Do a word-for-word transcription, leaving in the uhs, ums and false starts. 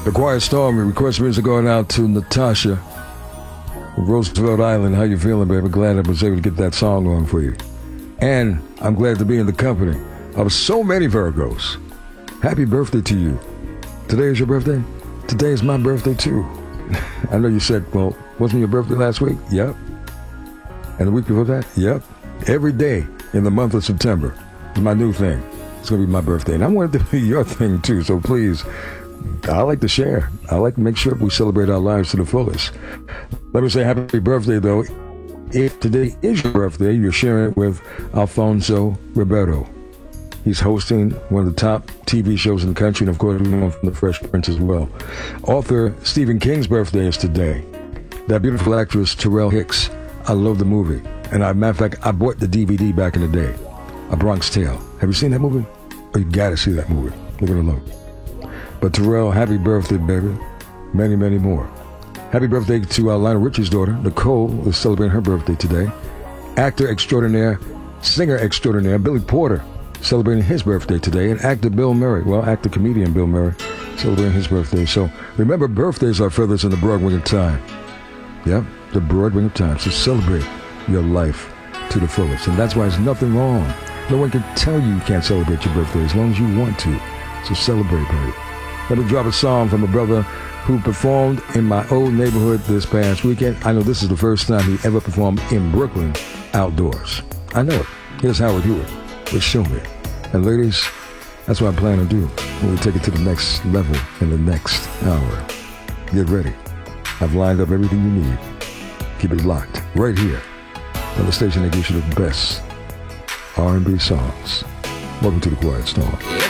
The Quiet Storm, request music going out to Natasha, Roosevelt Island. How you feeling, baby? Glad I was able to get that song on for you. And I'm glad to be in the company of so many Virgos. Happy birthday to you. Today is your birthday? Today is my birthday, too. I know you said, well, wasn't your birthday last week? Yep. And the week before that? Yep. Every day in the month of September is my new thing. It's going to be my birthday. And I want it to be your thing, too. So please, I like to share. I like to make sure we celebrate our lives to the fullest. Let me say happy birthday, though. If today is your birthday, you're sharing it with Alfonso Ribeiro. He's hosting one of the top T V shows in the country, and of course, we know him from The Fresh Prince as well. Author Stephen King's birthday is today. That beautiful actress, Terrell Hicks. I love the movie. And as a matter of fact, I bought the D V D back in the day, A Bronx Tale. Have you seen that movie? Oh, you gotta see that movie. Leave it alone. But Terrell, happy birthday, baby. Many, many more. Happy birthday to uh, Lionel Richie's daughter, Nicole, is celebrating her birthday today. Actor extraordinaire, singer extraordinaire, Billy Porter, celebrating his birthday today. And actor Bill Murray, well, actor comedian Bill Murray, celebrating his birthday. So remember, birthdays are feathers in the broad wing of time. Yep, the broad wing of time. So celebrate your life to the fullest. And that's why there's nothing wrong. No one can tell you you can't celebrate your birthday as long as you want to. So celebrate, baby. Let me drop a song from a brother who performed in my old neighborhood this past weekend. I know this is the first time he ever performed in Brooklyn outdoors. I know it. Here's Howard Hewitt with Show Me. And ladies, that's what I plan to do when we take it to the next level in the next hour. Get ready. I've lined up everything you need. Keep it locked right here on the station that gives you the best R and B songs. Welcome to The Quiet Storm.